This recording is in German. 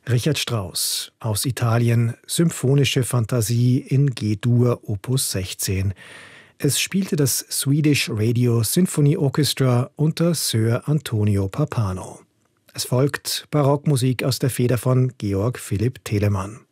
Richard Strauss aus Italien, Symphonische Fantasie in G-Dur Opus 16. Es spielte das Swedish Radio Symphony Orchestra unter Sir Antonio Pappano. Es folgt Barockmusik aus der Feder von Georg Philipp Telemann.